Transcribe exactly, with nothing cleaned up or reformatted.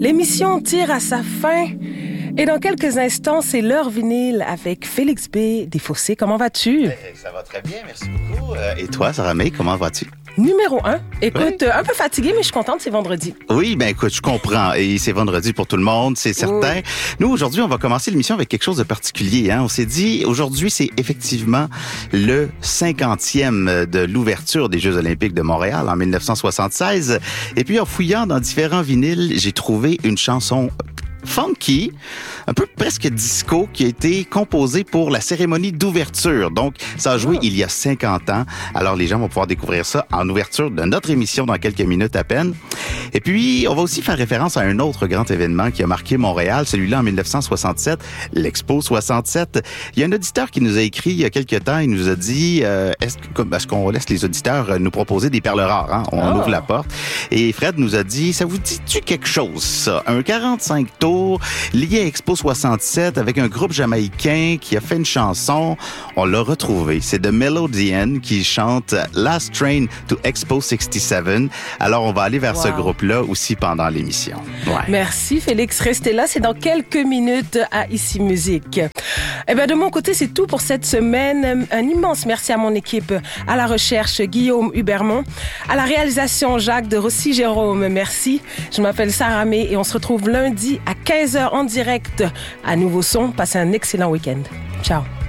L'émission tire à sa fin. Et dans quelques instants, c'est l'heure vinyle avec Félix B. Desfossés. Comment vas-tu? Ça va très bien, merci beaucoup. Et toi, Sarah May, comment vas-tu? Numéro un. Écoute, oui. un peu fatiguée, mais je suis contente, c'est vendredi. Oui, ben écoute, je comprends. Et c'est vendredi pour tout le monde, c'est certain. Oui. Nous, aujourd'hui, on va commencer l'émission avec quelque chose de particulier. Hein? On s'est dit, aujourd'hui, c'est effectivement le cinquantième de l'ouverture des Jeux olympiques de Montréal en dix-neuf cent soixante-seize. Et puis, en fouillant dans différents vinyles, j'ai trouvé une chanson funky, un peu presque disco, qui a été composé pour la cérémonie d'ouverture. Donc, ça a joué oh. il y a cinquante ans. Alors, les gens vont pouvoir découvrir ça en ouverture de notre émission dans quelques minutes à peine. Et puis, on va aussi faire référence à un autre grand événement qui a marqué Montréal, celui-là en dix-neuf cent soixante-sept, l'Expo soixante-sept. Il y a un auditeur qui nous a écrit il y a quelques temps, il nous a dit, euh, est-ce, est-ce qu'on laisse les auditeurs nous proposer des perles rares? Hein? On oh. ouvre la porte. Et Fred nous a dit, ça vous dit-tu quelque chose, ça? Un quarante-cinq tours lié à Expo soixante-sept avec un groupe jamaïcain qui a fait une chanson. On l'a retrouvé. C'est The Melodian qui chante Last Train to Expo soixante-sept. Alors, on va aller vers wow. ce groupe-là aussi pendant l'émission. Ouais. Merci, Félix. Restez là. C'est dans quelques minutes à Ici Musique. Eh bien, de mon côté, c'est tout pour cette semaine. Un immense merci à mon équipe, à la recherche, Guillaume Hubermont, à la réalisation, Jacques de Rossi-Jérôme. Merci. Je m'appelle Sarah May et on se retrouve lundi à quinze heures en direct à Nouveau Son. Passez un excellent week-end. Ciao.